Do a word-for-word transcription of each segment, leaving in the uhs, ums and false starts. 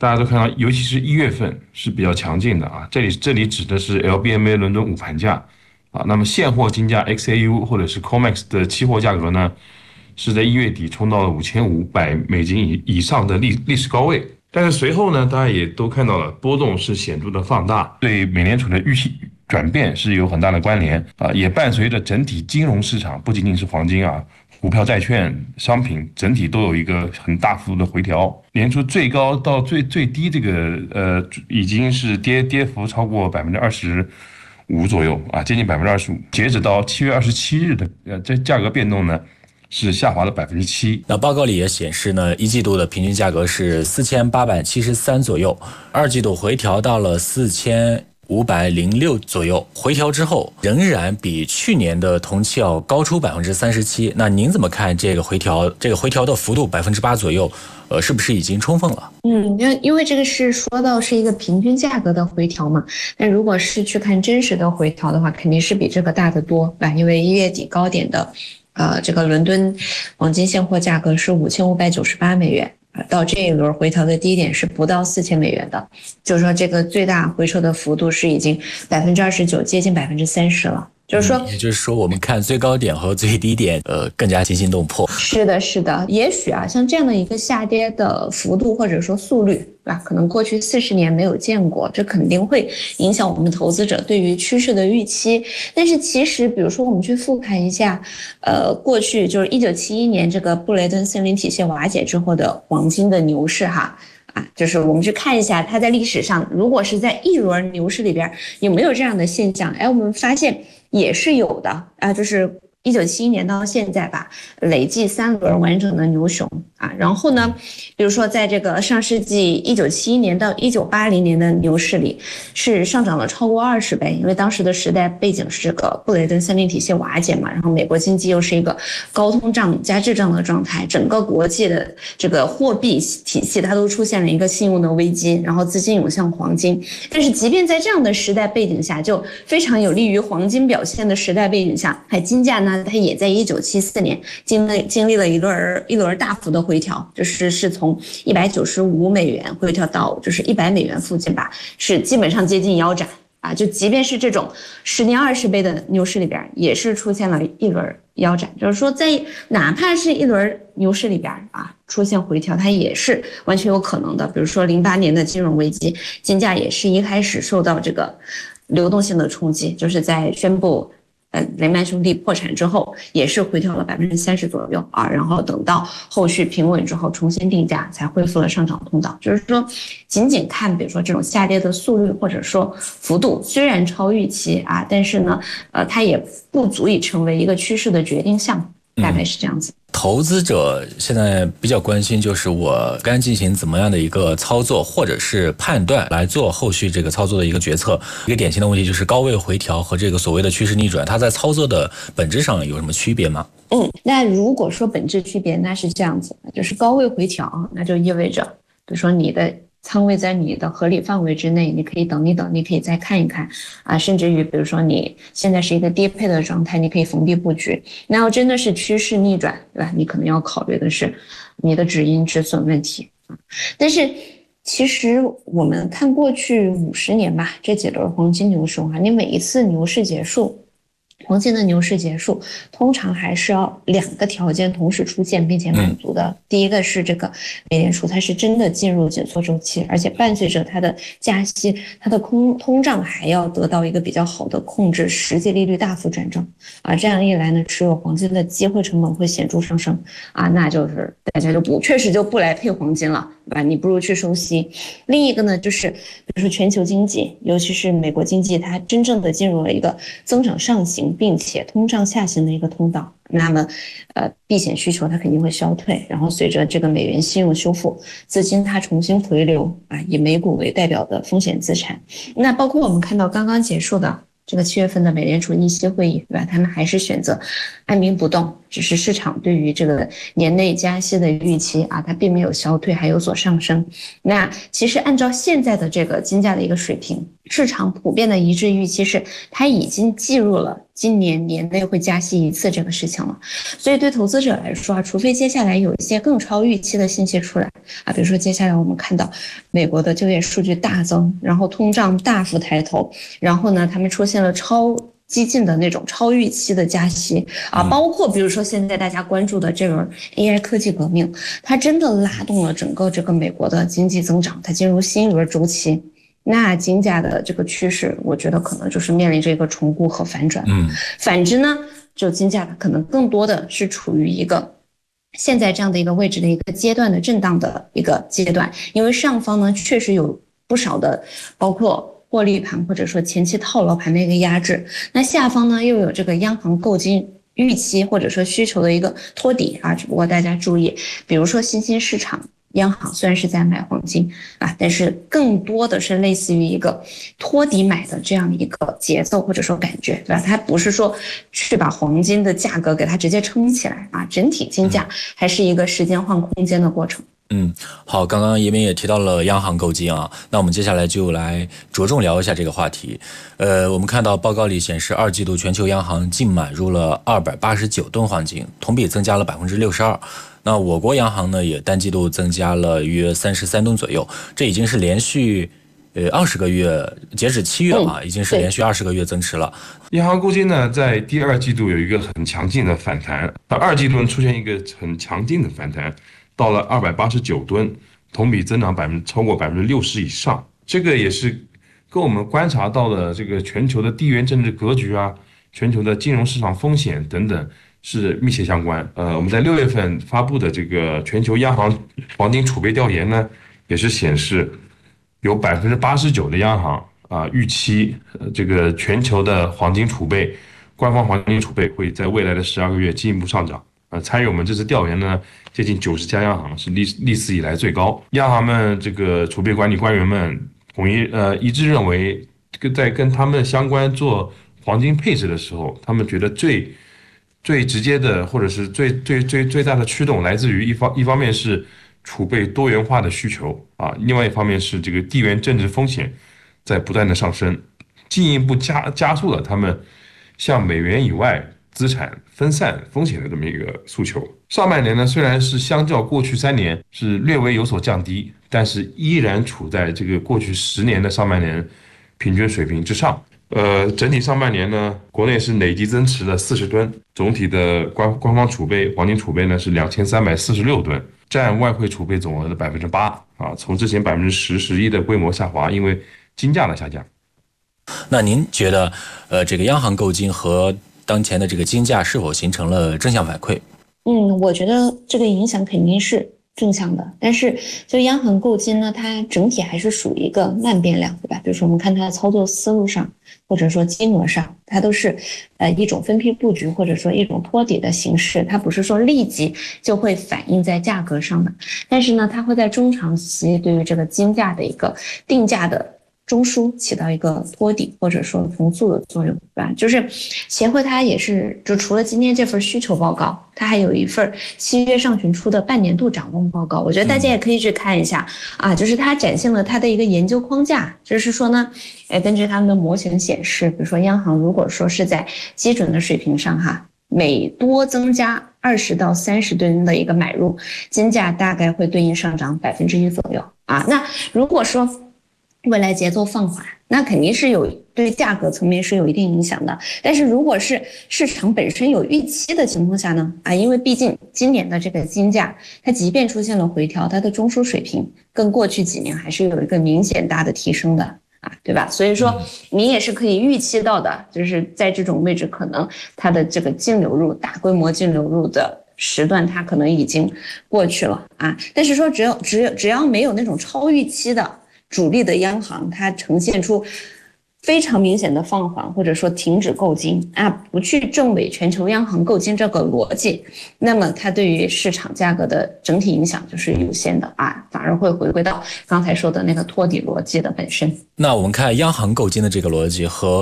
大家都看到，尤其是一月份是比较强劲的啊。这里这里指的是 L B M A 伦敦午盘价啊。那么现货金价 X A U 或者是 COMEX 的期货价格呢，是在一月底冲到了五千五百美金以以上的历历史高位。但是随后呢，大家也都看到了波动是显著的放大，对美联储的预期转变是有很大的关联啊，也伴随着整体金融市场，不仅仅是黄金啊。股票、债券、商品整体都有一个很大幅度的回调，年初最高到最最低，这个呃已经是跌跌幅超过百分之二十五左右啊，接近百分之二十五。截止到七月二十七日的呃这价格变动呢，是下滑了百分之七。 那报告里也显示呢，一季度的平均价格是四千八百七十三左右，二季度回调到了四千。五百零六左右，回调之后仍然比去年的同期要高出百分之三十七。那您怎么看这个回调？这个回调的幅度百分之八左右，呃，是不是已经充分了？ 嗯，因为因为这个是说到是一个平均价格的回调嘛。那如果是去看真实的回调的话，肯定是比这个大得多吧？因为一月底高点的，呃，这个伦敦黄金现货价格是五千五百九十八美元。到这一轮回调的低点是不到四千美元的，就是说这个最大回撤的幅度是已经百分之二十九，接近百分之三十了。就是说、 嗯，也就是说，我们看最高点和最低点，呃，更加惊心动魄。 是的，是的，也许啊，像这样的一个下跌的幅度或者说速率，对吧？可能过去四十年没有见过，这肯定会影响我们投资者对于趋势的预期。但是其实，比如说我们去复盘一下，呃，过去就是一九七一年这个布雷顿森林体系瓦解之后的黄金的牛市哈。啊，就是我们去看一下它在历史上，如果是在一轮牛市里边有没有这样的现象？哎，我们发现也是有的啊，就是一九七一年到现在吧，累计三轮完整的牛熊啊。然后呢，比如说在这个上世纪一九七一年到一九八零年的牛市里，是上涨了超过二十倍，因为当时的时代背景是这个布雷顿森林体系瓦解嘛，然后美国经济又是一个高通胀加滞胀的状态，整个国际的这个货币体系它都出现了一个信用的危机，然后资金涌向黄金。但是即便在这样的时代背景下，就非常有利于黄金表现的时代背景下，还金价呢，它也在一九七四年经历经历了一轮一轮大幅的回调，就是是从一百九十五美元回调到就是一百美元附近吧，是基本上接近腰斩啊！就即便是这种十年二十倍的牛市里边，也是出现了一轮腰斩，就是说在哪怕是一轮牛市里边啊出现回调，它也是完全有可能的。比如说零八年的金融危机，金价也是一开始受到这个流动性的冲击，就是在宣布呃，雷曼兄弟破产之后，也是回调了百分之三十左右啊，然后等到后续平稳之后重新定价，才恢复了上涨通道。就是说，仅仅看比如说这种下跌的速率或者说幅度，虽然超预期啊，但是呢，呃，它也不足以成为一个趋势的决定项，大概是这样子。嗯， 投资者现在比较关心，就是我该进行怎么样的一个操作，或者是判断来做后续这个操作的一个决策。一个典型的问题就是高位回调和这个所谓的趋势逆转，它在操作的本质上有什么区别吗？ 嗯，那如果说本质区别，那是这样子，就是高位回调，那就意味着，比如说你的仓位在你的合理范围之内，你可以等一等，你可以再看一看啊，甚至于比如说你现在是一个低配的状态，你可以逢低布局。那要真的是趋势逆转，对吧？你可能要考虑的是你的止盈止损问题啊。但是其实我们看过去五十年吧，这几轮黄金牛熊啊，你每一次牛市结束。黄金的牛市结束，通常还是要两个条件同时出现并且满足的。嗯、第一个是这个美联储它是真的进入紧缩周期，而且伴随着它的加息，它的通通胀还要得到一个比较好的控制，实际利率大幅转正啊，这样一来呢，持有黄金的机会成本会显著上升啊，那就是大家就不确实就不来配黄金了，对吧？你不如去收息。另一个呢，就是比如说全球经济，尤其是美国经济，它真正的进入了一个增长上行并且通胀下行的一个通道，那么呃避险需求它肯定会消退，然后随着这个美元信用修复，资金它重新回流啊，以美股为代表的风险资产。那包括我们看到刚刚结束的这个七月份的美联储议息会议，对吧？他们还是选择按兵不动， 只是市场对于这个年内加息的预期啊，它并没有消退，还有所上升。那其实按照现在的这个金价的一个水平，市场普遍的一致预期是它已经计入了今年年内会加息一次这个事情了。所以对投资者来说啊，除非接下来有一些更超预期的信息出来啊，比如说接下来我们看到美国的就业数据大增，然后通胀大幅抬头，然后呢他们出现了超激进的那种超预期的加息啊，包括比如说现在大家关注的这轮 A I 科技革命，它真的拉动了整个这个美国的经济增长，它进入新一轮周期。那金价的这个趋势，我觉得可能就是面临着一个重估和反转。嗯，反之呢，就金价可能更多的是处于一个现在这样的一个位置的一个阶段的震荡的一个阶段，因为上方呢确实有不少的包括获利盘或者说前期套牢盘的一个压制，那下方呢又有这个央行购金预期或者说需求的一个托底啊，只不过大家注意，比如说新兴市场央行虽然是在买黄金啊，但是更多的是类似于一个托底买的这样一个节奏或者说感觉，对吧？它不是说去把黄金的价格给它直接撑起来啊，整体金价还是一个时间换空间的过程。 嗯，好，刚刚叶明也提到了央行购金啊，那我们接下来就来着重聊一下这个话题。呃，我们看到报告里显示，二季度全球央行净买入了二百八十九吨黄金，同比增加了百分之六十二。那我国央行呢，也单季度增加了约三十三吨左右，这已经是连续呃二十个月，截止七月啊，已经是连续二十个月增持了。 央行购金呢，在第二季度有一个很强劲的反弹，到二季度出现一个很强劲的反弹，到了二百八十九吨，同比增长百分超过百分之六十以上。这个也是跟我们观察到的这个全球的地缘政治格局啊，全球的金融市场风险等等是密切相关。呃，我们在六月份发布的这个全球央行黄金储备调研呢，也是显示有百分之八十九的央行啊、呃、预期、呃、这个全球的黄金储备，官方黄金储备会在未来的十二个月进一步上涨。呃，参与我们这次调研呢，接近九十家央行，是历历史以来最高。央行们这个储备管理官员们统一呃一致认为，这个在跟他们相关做黄金配置的时候，他们觉得最最直接的或者是最最最最大的驱动来自于一方一方面是储备多元化的需求啊，另外一方面是这个地缘政治风险在不断的上升，进一步加加速了他们向美元以外资产分散风险的这么一个诉求。上半年呢，虽然是相较过去三年是略微有所降低，但是依然处在这个过去十年的上半年平均水平之上。呃，整体上半年呢，国内是累计增持了四十吨，总体的官官方储备黄金储备呢是两千三百四十六吨，占外汇储备总额的百分之八啊，从之前百分之十、十一的规模下滑，因为金价的下降。 那您觉得，呃，这个央行购金和当前的这个金价是否形成了正向反馈？ 嗯，我觉得这个影响肯定是正向的，但是就央行购金呢，它整体还是属于一个慢变量，对吧？比如说我们看它的操作思路上，或者说金额上，它都是呃一种分批布局，或者说一种托底的形式，它不是说立即就会反映在价格上的，但是呢，它会在中长期对于这个金价的一个定价的中枢起到一个托底或者说重塑的作用，对吧？就是协会它也是，就除了今天这份需求报告，它还有一份七月上旬出的半年度展望报告，我觉得大家也可以去看一下啊，就是它展现了它的一个研究框架，就是说呢，哎，根据他们的模型显示，比如说央行如果说是在基准的水平上哈，每多增加二十到三十吨的一个买入，金价大概会对应上涨百分之一左右啊。那如果说未来节奏放缓，那肯定是有对价格层面是有一定影响的。但是如果是市场本身有预期的情况下呢，啊，因为毕竟今年的这个金价，它即便出现了回调，它的中枢水平跟过去几年还是有一个明显大的提升的啊，对吧？所以说你也是可以预期到的，就是在这种位置，可能它的这个净流入、大规模净流入的时段，它可能已经过去了啊。但是说只有只有只要没有那种超预期的主力的央行，它呈现出非常明显的放缓，或者说停止购金啊，不去证伪全球央行购金这个逻辑，那么它对于市场价格的整体影响就是有限的啊，反而会回归到刚才说的那个托底逻辑的本身。 那我们看央行购金的这个逻辑和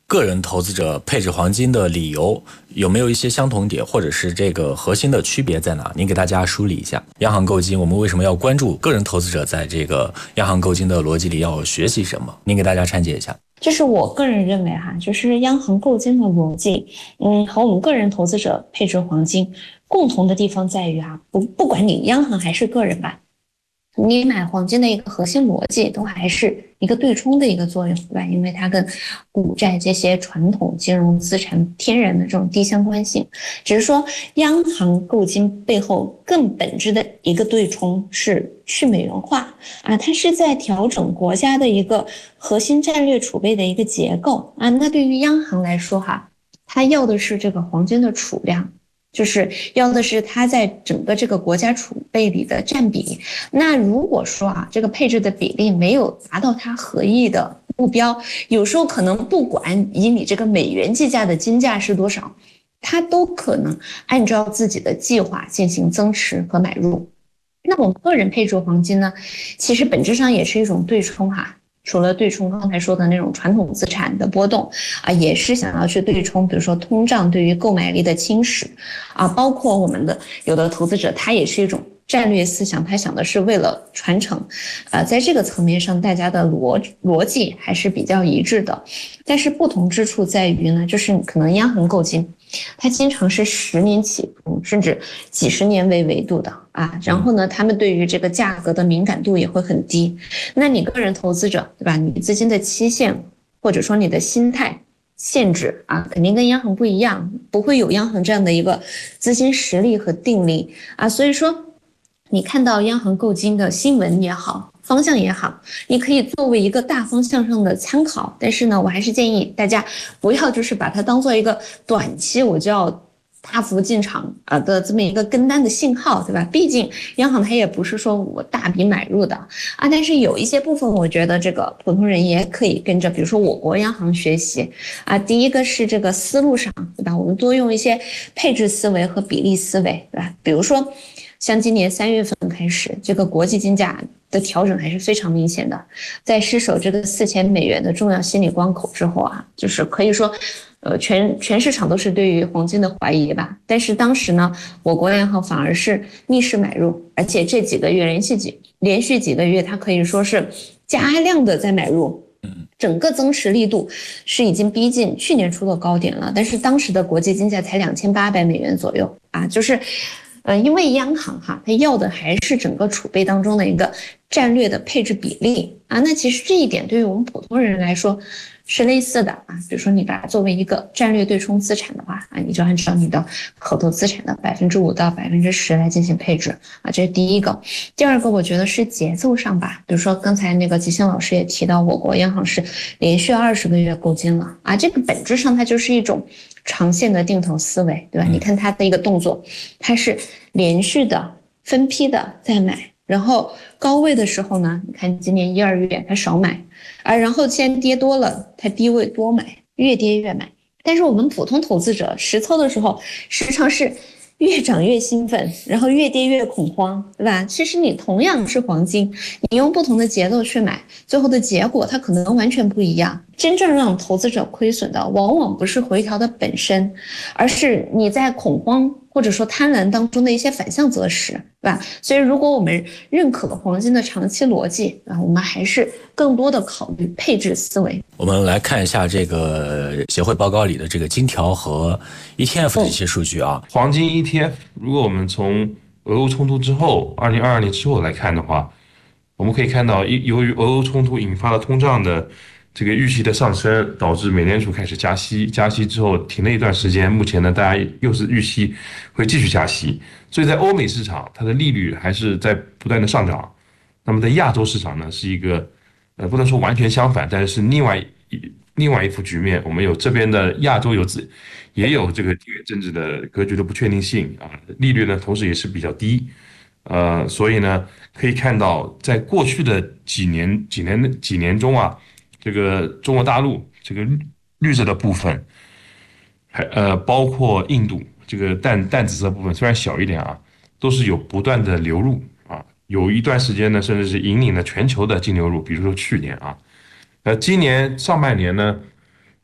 个人投资者配置黄金的理由有没有一些相同点，或者是这个核心的区别在哪？您给大家梳理一下。央行购金，我们为什么要关注个人投资者在这个央行购金的逻辑里要学习什么？您给大家拆解一下。 就是我个人认为哈，就是央行购金的逻辑，嗯，和我们个人投资者配置黄金共同的地方在于啊，不不管你央行还是个人吧，你买黄金的一个核心逻辑都还是一个对冲的一个作用，对吧？因为它跟股债这些传统金融资产天然的这种低相关性，只是说央行购金背后更本质的一个对冲是去美元化啊，它是在调整国家的一个核心战略储备的一个结构啊。那对于央行来说哈，它要的是这个黄金的储量。就是要的是它在整个这个国家储备里的占比。那如果说啊，这个配置的比例没有达到它合意的目标，有时候可能不管以你这个美元计价的金价是多少，它都可能按照自己的计划进行增持和买入。那我们个人配置黄金呢，其实本质上也是一种对冲哈。除了对冲刚才说的那种传统资产的波动啊，也是想要去对冲，比如说通胀对于购买力的侵蚀啊，包括我们的有的投资者，他也是一种战略思想，他想的是为了传承，呃，在这个层面上，大家的逻逻辑还是比较一致的。但是不同之处在于呢，就是可能央行购金，它经常是十年起步，甚至几十年为维度的啊。然后呢，他们对于这个价格的敏感度也会很低。那你个人投资者，对吧？你资金的期限或者说你的心态限制啊，肯定跟央行不一样，不会有央行这样的一个资金实力和定力啊。所以说，你看到央行购金的新闻也好，方向也好，你可以作为一个大方向上的参考，但是呢，我还是建议大家不要就是把它当做一个短期我就要大幅进场啊的这么一个跟单的信号，对吧？毕竟央行它也不是说我大笔买入的啊，但是有一些部分我觉得这个普通人也可以跟着，比如说我国央行学习啊。第一个是这个思路上，对吧？我们多用一些配置思维和比例思维，对吧？比如说像今年三月份开始，这个国际金价的调整还是非常明显的。在失守这个四千美元的重要心理关口之后啊，就是可以说，呃，全全市场都是对于黄金的怀疑吧。但是当时呢，我国央行反而是逆势买入，而且这几个月连续几连续几个月，它可以说是加量的在买入。整个增持力度是已经逼近去年初的高点了，但是当时的国际金价才两千八百美元左右啊，就是。呃，因为央行哈，它要的还是整个储备当中的一个战略的配置比例啊。那其实这一点对于我们普通人来说是类似的啊。比如说你把它作为一个战略对冲资产的话啊，你就按照你的口头资产的百分之五到百分之十来进行配置啊，这是第一个。第二个，我觉得是节奏上吧。比如说刚才那个吉星老师也提到，我国央行是连续二十个月购金了啊，这个本质上它就是一种长线的定投思维，对吧？你看它的一个动作，它是连续的分批的在买，然后高位的时候呢，你看今年一二月它少买啊，然后现在跌多了，它低位多买，越跌越买。但是我们普通投资者实操的时候，时常是越涨越兴奋，然后越跌越恐慌，对吧？其实你同样是黄金，你用不同的节奏去买，最后的结果它可能完全不一样。真正让投资者亏损的，往往不是回调的本身，而是你在恐慌或者说贪婪当中的一些反向择时，对吧？所以如果我们认可黄金的长期逻辑啊，我们还是更多的考虑配置思维。 我们来看一下这个协会报告里的这个金条和 E T F 的一些数据啊。 黄金 E T F， 如果我们从俄乌冲突之后，二零二二年之后来看的话，我们可以看到，由于俄乌冲突引发了通胀的这个预期的上升，导致美联储开始加息，加息之后停了一段时间，目前呢，大家又是预期会继续加息，所以在欧美市场，它的利率还是在不断的上涨。那么在亚洲市场呢，是一个呃不能说完全相反，但是另外一另外一幅局面，我们有这边的亚洲有自也有这个地缘政治的格局的不确定性啊，利率呢同时也是比较低。呃，所以呢，可以看到，在过去的几年、几年、几年中啊，这个中国大陆这个绿色的部分，还呃包括印度这个淡淡紫色部分，虽然小一点啊，都是有不断的流入啊，有一段时间呢，甚至是引领了全球的净流入，比如说去年啊，呃，今年上半年呢，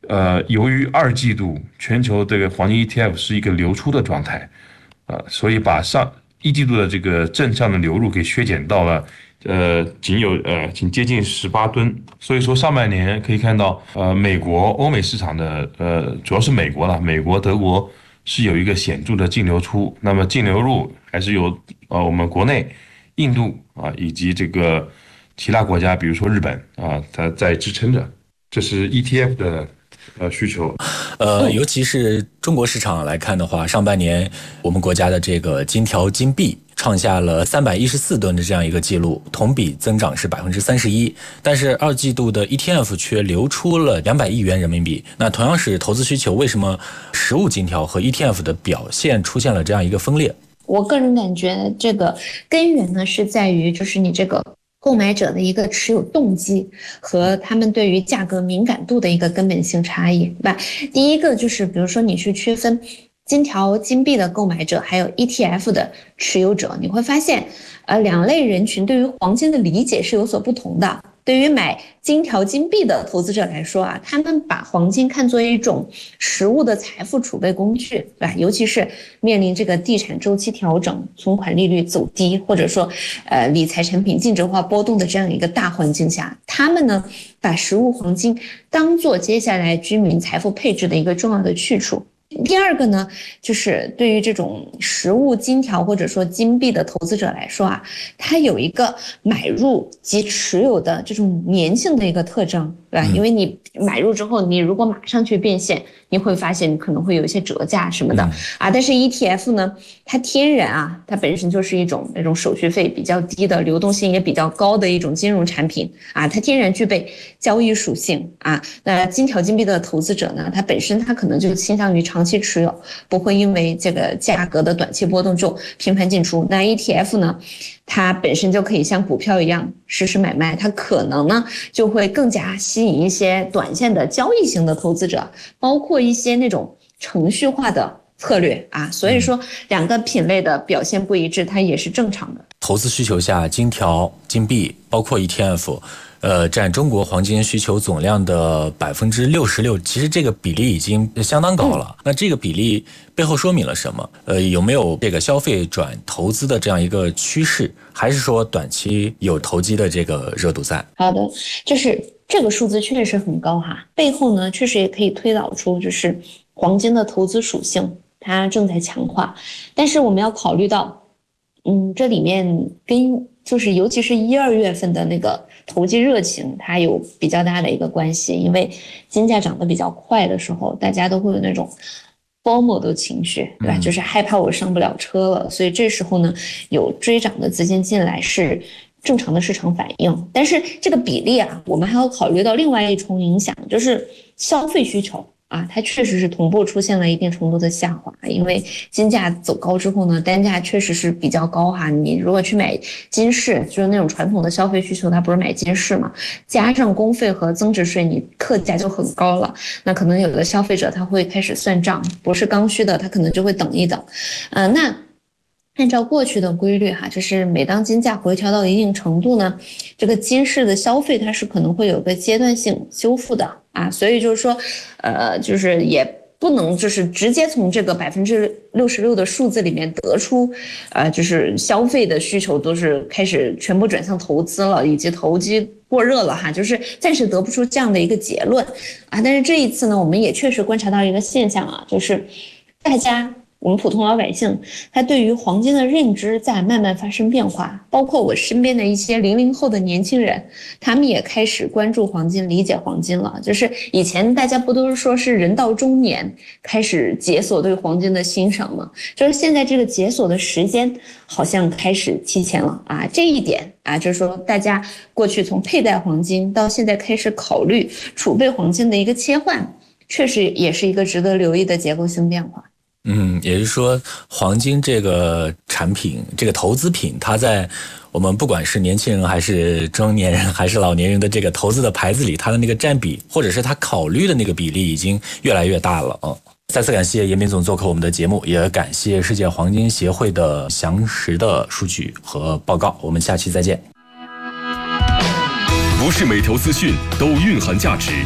呃，由于二季度全球这个黄金 E T F 是一个流出的状态，呃，所以把上一季度的这个正向的流入给削减到了，呃，仅有呃仅接近十八吨。所以说上半年可以看到，呃，美国、欧美市场的呃，主要是美国了，美国、德国是有一个显著的净流出，那么净流入还是由呃我们国内、印度啊以及这个其他国家，比如说日本啊，它在支撑着，这是 E T F 的呃需求。 呃，尤其是中国市场来看的话，上半年我们国家的这个金条、金币创下了三百一十四吨的这样一个记录，同比增长是百分之三十一。但是二季度的 E T F 却流出了两百亿元人民币。那同样是投资需求，为什么实物金条和 E T F 的表现出现了这样一个分裂？ 我个人感觉这个根源呢是在于就是你这个购买者的一个持有动机和他们对于价格敏感度的一个根本性差异，对吧？第一个就是比如说你去区分金条、金币的购买者还有 E T F 的持有者，你会发现呃，两类人群对于黄金的理解是有所不同的。对于买金条、金币的投资者来说啊，他们把黄金看作一种实物的财富储备工具，对吧？尤其是面临这个地产周期调整、存款利率走低，或者说呃理财产品净值化波动的这样一个大环境下，他们呢把实物黄金当作接下来居民财富配置的一个重要的去处。第二个呢，就是对于这种实物金条或者说金币的投资者来说啊，它有一个买入及持有的这种粘性的一个特征，对吧？因为你买入之后，你如果马上去变现，你会发现你可能会有一些折价什么的啊。但是 E T F 呢，它天然啊，它本身就是一种那种手续费比较低的、流动性也比较高的一种金融产品啊，它天然具备交易属性啊。那金条、金币的投资者呢，它本身它可能就倾向于长期持有，不会因为这个价格的短期波动就频繁进出。那 E T F 呢，它本身就可以像股票一样实时买卖，它可能呢就会更加吸引一些短线的交易型的投资者，包括一些那种程序化的策略啊。所以说两个品类的表现不一致，它也是正常的。 投资需求下，金条、金币包括 E T F呃，占中国黄金需求总量的百分之六十六，其实这个比例已经相当高了。嗯、那这个比例背后说明了什么？呃，有没有这个消费转投资的这样一个趋势，还是说短期有投机的这个热度在？ 好的，就是这个数字确实很高哈，背后呢确实也可以推导出就是黄金的投资属性它正在强化，但是我们要考虑到，嗯，这里面跟就是尤其是一二月份的那个投机热情，它有比较大的一个关系。因为金价涨得比较快的时候，大家都会有那种 F O M O 的情绪，对吧？就是害怕我上不了车了，所以这时候呢，有追涨的资金进来是正常的市场反应。但是这个比例啊，我们还要考虑到另外一重影响，就是消费需求。啊，它确实是同步出现了一定程度的下滑，因为金价走高之后呢，单价确实是比较高哈。你如果去买金饰，就是那种传统的消费需求，它不是买金饰嘛，加上工费和增值税，你客价就很高了。那可能有的消费者他会开始算账，不是刚需的，他可能就会等一等。呃，那按照过去的规律哈，就是每当金价回调到一定程度呢，这个金饰的消费它是可能会有个阶段性修复的啊，所以就是说，呃，就是也不能就是直接从这个百分之六十六的数字里面得出，呃，就是消费的需求都是开始全部转向投资了，以及投机过热了哈，就是暂时得不出这样的一个结论啊。但是这一次呢，我们也确实观察到一个现象啊，就是大家。我们普通老百姓，他对于黄金的认知在慢慢发生变化，包括我身边的一些零零后的年轻人，他们也开始关注黄金，理解黄金了。就是以前大家不都是说是人到中年开始解锁对黄金的欣赏吗？就是现在这个解锁的时间好像开始提前了啊！这一点啊，就是说大家过去从佩戴黄金到现在开始考虑储备黄金的一个切换，确实也是一个值得留意的结构性变化。 嗯，也就是说，黄金这个产品，这个投资品，它在我们不管是年轻人还是中年人还是老年人的这个投资的牌子里，它的那个占比，或者是他考虑的那个比例，已经越来越大了啊！再次感谢严斌总做客我们的节目，也感谢世界黄金协会的详实的数据和报告。我们下期再见。 不是每条资讯都蕴含价值，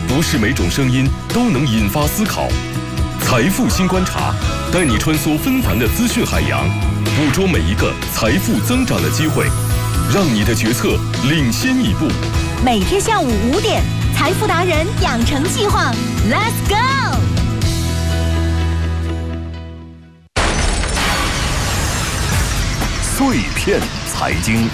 不是每种声音都能引发思考。财富新观察，带你穿梭纷繁的资讯海洋，捕捉每一个财富增长的机会，让你的决策领先一步。 每天下午五点，财富达人养成计划 ，Let's go！ 碎片财经。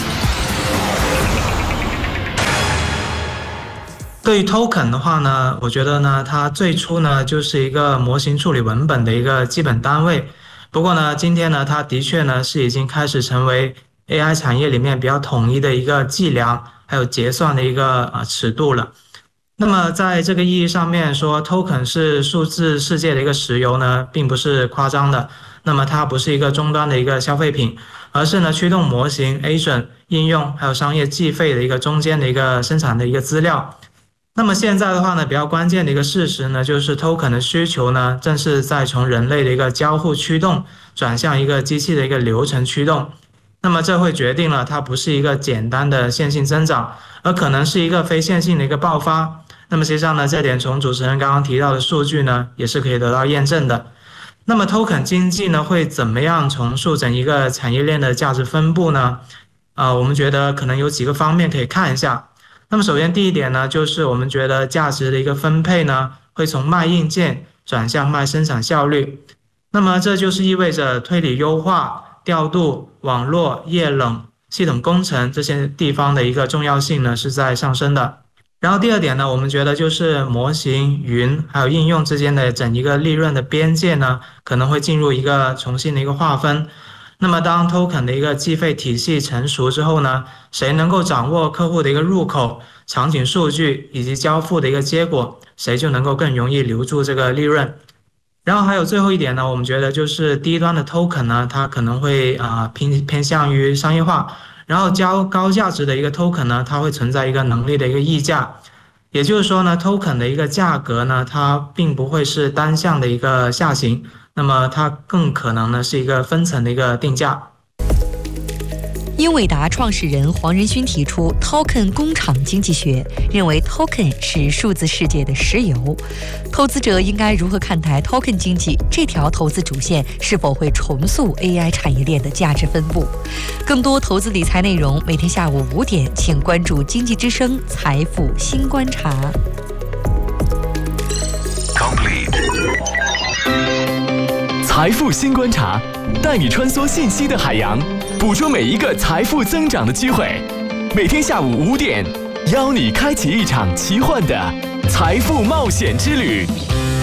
对于 token 的话呢，我觉得呢，它最初呢就是一个模型处理文本的一个基本单位。不过呢，今天呢，它的确呢是已经开始成为 A I 产业里面比较统一的一个计量还有结算的一个呃尺度了。那么在这个意义上面说 ，token 是数字世界的一个石油呢，并不是夸张的。那么它不是一个终端的一个消费品，而是呢驱动模型、agent 应用还有商业计费的一个中间的一个生产的一个资料。那么现在的话呢，比较关键的一个事实呢，就是 token 的需求呢，正是在从人类的一个交互驱动转向一个机器的一个流程驱动。那么这会决定了它不是一个简单的线性增长，而可能是一个非线性的一个爆发。那么实际上呢，这点从主持人刚刚提到的数据呢，也是可以得到验证的。那么 token 经济呢，会怎么样重塑整一个产业链的价值分布呢？呃，我们觉得可能有几个方面可以看一下。那么首先第一点呢，就是我们觉得价值的一个分配呢，会从卖硬件转向卖生产效率。那么这就是意味着推理优化、调度、网络、液冷、系统工程这些地方的一个重要性呢是在上升的。然后第二点呢，我们觉得就是模型、云还有应用之间的整一个利润的边界呢，可能会进入一个重新的一个划分。那么当 token 的一个计费体系成熟之后呢，谁能够掌握客户的一个入口、场景数据以及交付的一个结果，谁就能够更容易留住这个利润。然后还有最后一点呢，我们觉得就是低端的 token 呢，它可能会啊、呃、偏偏向于商业化，然后较高价值的一个 token 呢，它会存在一个能力的一个溢价。也就是说呢 ，token 的一个价格呢，它并不会是单向的一个下行，那么它更可能呢是一个分层的一个定价。 英伟达创始人黄仁勋提出 token 工厂经济学，认为 token 是数字世界的石油。投资者应该如何看待 token 经济这条投资主线，是否会重塑 A I 产业链的价值分布？更多投资理财内容，每天下午五点，请关注经济之声财富新观察。 财富新观察，带你穿梭信息的海洋，捕捉每一个财富增长的机会。每天下午五点，邀你开启一场奇幻的财富冒险之旅。